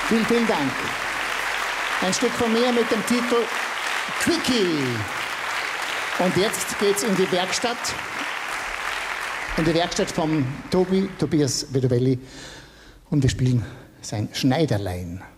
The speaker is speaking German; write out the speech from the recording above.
Vielen, vielen Dank. Ein Stück von mir mit dem Titel Quickie. Und jetzt geht's in die Werkstatt. In die Werkstatt vom Tobias Vedovelli. Und wir spielen sein Schneiderlein.